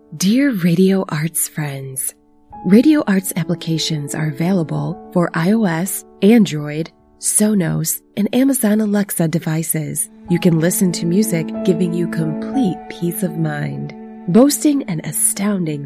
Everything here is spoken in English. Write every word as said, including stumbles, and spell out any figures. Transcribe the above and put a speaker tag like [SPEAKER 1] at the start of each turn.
[SPEAKER 1] Dear Radio Arts friends, Radio Arts applications are available for iOS, Android, Sonos, and Amazon Alexa devices. You can listen to music giving you complete peace of mind. Boasting an astounding